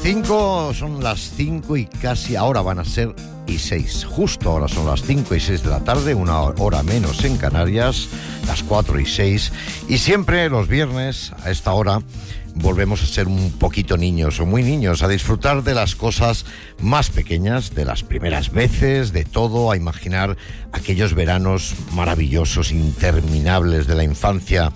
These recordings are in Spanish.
Son las 5 y casi ahora van a ser y 6. Justo ahora son las 5 y 6 de la tarde, una hora menos en Canarias, las 4 y 6. Y siempre los viernes a esta hora volvemos a ser un poquito niños o muy niños, a disfrutar de las cosas más pequeñas, de las primeras veces, de todo, a imaginar aquellos veranos maravillosos, interminables de la infancia.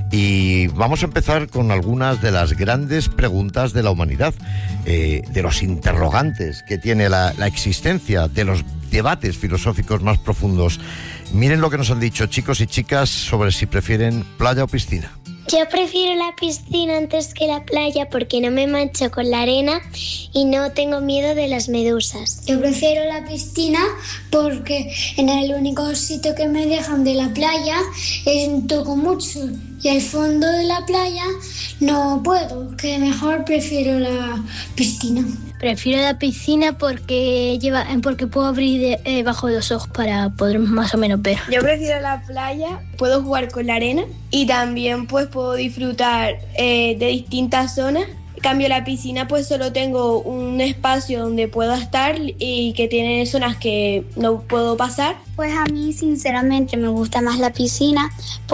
Y vamos a empezar con algunas de las grandes preguntas de la humanidad, de los interrogantes que tiene la existencia, de los debates filosóficos más profundos. Miren lo que nos han dicho chicos y chicas sobre si prefieren playa o piscina. Yo prefiero la piscina antes que la playa porque no me mancho con la arena y no tengo miedo de las medusas. Yo prefiero la piscina porque en el único sitio que me dejan de la playa es toco mucho y al fondo de la playa no puedo, que mejor prefiero la piscina. Prefiero la piscina porque puedo abrir debajo de los ojos para poder más o menos ver. Yo prefiero la playa, puedo jugar con la arena y también pues puedo disfrutar de distintas zonas. En cambio la piscina pues solo tengo un espacio donde puedo estar y que tiene zonas que no puedo pasar. Pues a mí sinceramente me gusta más la piscina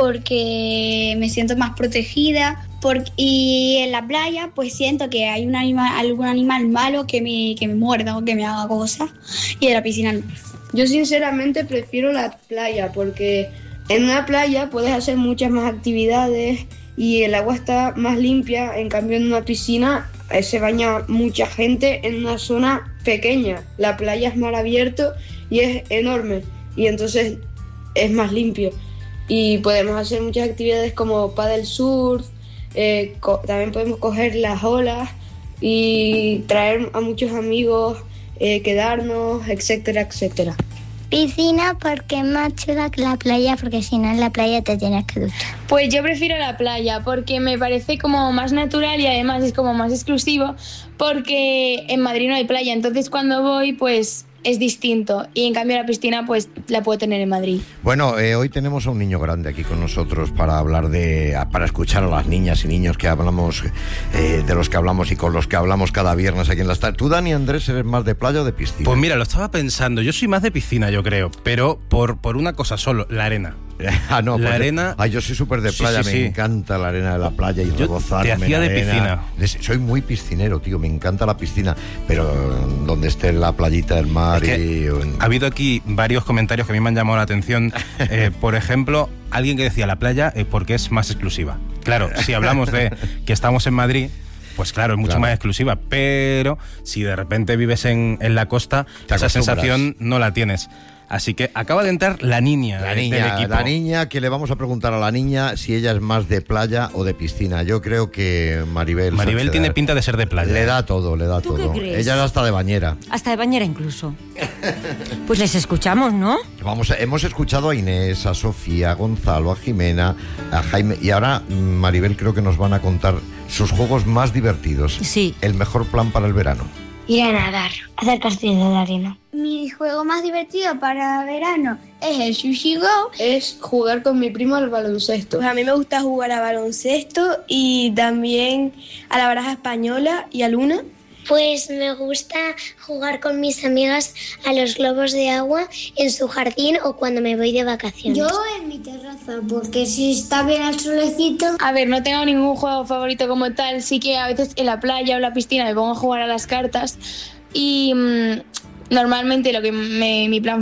porque me siento más protegida. Y en la playa pues siento que hay algún animal malo que me muerda o que me haga cosas, y en la piscina no. Yo sinceramente prefiero la playa porque en una playa puedes hacer muchas más actividades y el agua está más limpia. En cambio en una piscina se baña mucha gente en una zona pequeña. La playa es mar abierto y es enorme y entonces es más limpio y podemos hacer muchas actividades como paddle surf. También podemos coger las olas y traer a muchos amigos, quedarnos, etcétera, etcétera. Piscina porque es más chula que la playa, porque si no en la playa te tienes que duchar. Pues yo prefiero la playa porque me parece como más natural y además es como más exclusivo porque en Madrid no hay playa, entonces cuando voy pues es distinto y en cambio la piscina pues la puedo tener en Madrid. Bueno, hoy tenemos a un niño grande aquí con nosotros para hablar para escuchar a las niñas y niños que hablamos, de los que hablamos y con los que hablamos cada viernes aquí en las tardes. ¿Tú, Dani Andrés, eres más de playa o de piscina? Pues mira, lo estaba pensando, yo soy más de piscina, yo creo, pero por una cosa solo, la arena. No, la arena. Yo soy súper de playa, sí. Me encanta la arena de la playa y rebozarme. Te hacía de piscina. Soy muy piscinero, tío, me encanta la piscina, pero donde esté la playita del mar. Ha habido aquí varios comentarios que a mí me han llamado la atención. Por ejemplo, alguien que decía la playa porque es más exclusiva. Claro, si hablamos de que estamos en Madrid, pues claro, es mucho más exclusiva, pero si de repente vives en la costa, esa sensación no la tienes. Así que acaba de entrar la niña del equipo. La niña, que le vamos a preguntar a la niña si ella es más de playa o de piscina. Yo creo que Maribel tiene pinta de ser de playa. Le da todo. ¿Tú qué crees? Ella es hasta de bañera. Hasta de bañera incluso. Pues les escuchamos, ¿no? Hemos escuchado a Inés, a Sofía, a Gonzalo, a Jimena, a Jaime, y ahora Maribel creo que nos van a contar sus juegos más divertidos. Sí. El mejor plan para el verano. Ir a nadar, hacer castillos de arena. Mi juego más divertido para verano es el Sushi Go. Es jugar con mi primo al baloncesto. Pues a mí me gusta jugar a baloncesto y también a la baraja española y a Luna. Pues me gusta jugar con mis amigas a los globos de agua en su jardín o cuando me voy de vacaciones. Yo en mi terraza, porque si está bien el solecito. A ver, no tengo ningún juego favorito como tal, sí que a veces en la playa o la piscina me pongo a jugar a las cartas y normalmente mi plan